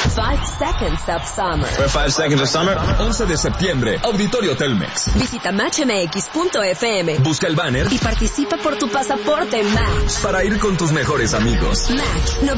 5 Seconds of Summer. For 5 Seconds of Summer. 11 de septiembre, Auditorio Telmex. Visita matchmx.fm. Busca el banner y participa por tu pasaporte Match. para ir con tus mejores amigos. Match